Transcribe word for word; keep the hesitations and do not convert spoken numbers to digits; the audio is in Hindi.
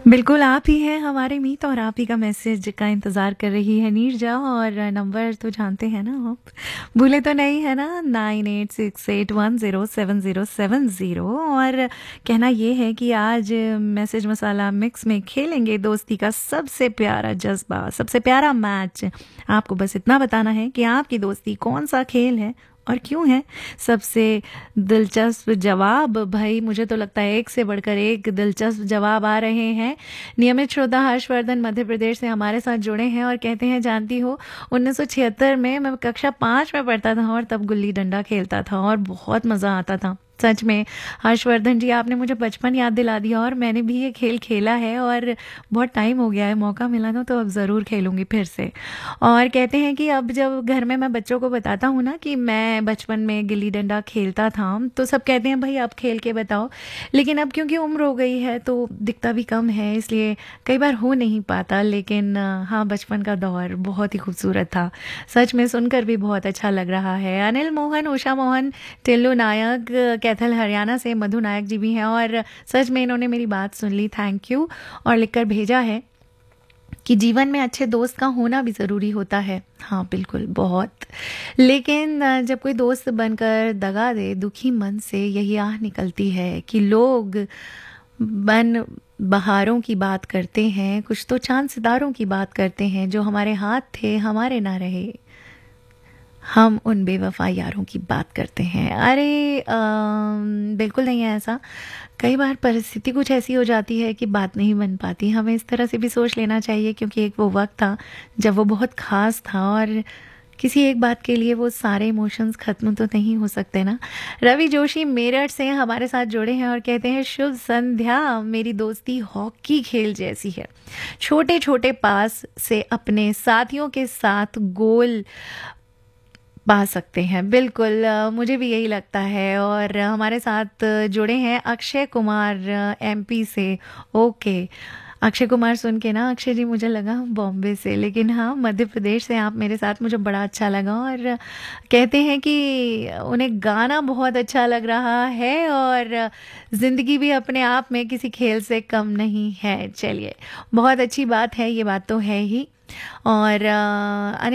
बिल्कुल, आप ही हैं हमारे मीत और आप ही का मैसेज का इंतज़ार कर रही है नीरजा। और नंबर तो जानते हैं ना आप, भूले तो नहीं है ना? Nine eight six eight one zero seven zero seven zero. और कहना ये है कि आज मैसेज मसाला मिक्स में खेलेंगे दोस्ती का सबसे प्यारा जज़्बा, सबसे प्यारा मैच। आपको बस इतना बताना है कि आपकी दोस्ती कौन-सा खेल है और क्यों है। सबसे दिलचस्प जवाब, भाई मुझे तो लगता है एक से बढ़कर एक दिलचस्प जवाब आ रहे हैं। नियमित श्रोता हर्षवर्धन मध्य प्रदेश से हमारे साथ जुड़े हैं और कहते हैं, जानती हो उन्नीस सौ छिहत्तर में मैं कक्षा पाँच में पढ़ता था और तब गुल्ली डंडा खेलता था और बहुत मज़ा आता था। सच में हर्षवर्धन जी, आपने मुझे बचपन याद दिला दिया और मैंने भी ये खेल खेला है और बहुत टाइम हो गया है, मौका मिला ना तो अब ज़रूर खेलूँगी फिर से। और कहते हैं कि अब जब घर में मैं बच्चों को बताता हूँ ना कि मैं बचपन में गिल्ली डंडा खेलता था, तो सब कहते हैं भाई आप खेल के बताओ। लेकिन अब क्योंकि उम्र हो गई है तो दिखता भी कम है, इसलिए कई बार हो नहीं पाता। लेकिन हाँ, बचपन का दौर बहुत ही खूबसूरत था। सच में सुनकर भी बहुत अच्छा लग रहा है। अनिल मोहन, उषा मोहन, टिल्लू नायक, कैथल हरियाणा से मधु नायक जी भी हैं और सच में इन्होंने मेरी बात सुन ली, थैंक यू। और लिखकर भेजा है कि जीवन में अच्छे दोस्त का होना भी ज़रूरी होता है। हाँ बिल्कुल, बहुत। लेकिन जब कोई दोस्त बनकर दगा दे, दुखी मन से यही आह निकलती है कि लोग बन बहारों की बात करते हैं, कुछ तो चांद सितारों की बात करते हैं, जो हमारे हाथ थे हमारे ना रहे, हम उन बेवफा यारों की बात करते हैं। अरे अम, बिल्कुल नहीं है ऐसा। कई बार परिस्थिति कुछ ऐसी हो जाती है कि बात नहीं बन पाती। हमें इस तरह से भी सोच लेना चाहिए, क्योंकि एक वो वक्त था जब वो बहुत ख़ास था और किसी एक बात के लिए वो सारे इमोशंस ख़त्म तो नहीं हो सकते ना। रवि जोशी मेरठ से हमारे साथ जुड़े हैं और कहते हैं, शुभ संध्या। मेरी दोस्ती हॉकी खेल जैसी है। छोटे छोटे पास से अपने साथियों के साथ गोल पा सकते हैं। बिल्कुल, अ, मुझे भी यही लगता है। और हमारे साथ जुड़े हैं अक्षय कुमार एमपी से। ओके, अक्षय कुमार सुन के ना अक्षय जी मुझे लगा बॉम्बे से, लेकिन हाँ मध्य प्रदेश से आप मेरे साथ, मुझे बड़ा अच्छा लगा। और कहते हैं कि उन्हें गाना बहुत अच्छा लग रहा है और ज़िंदगी भी अपने आप में किसी खेल से कम नहीं है। चलिए, बहुत अच्छी बात है, ये बात तो है ही। और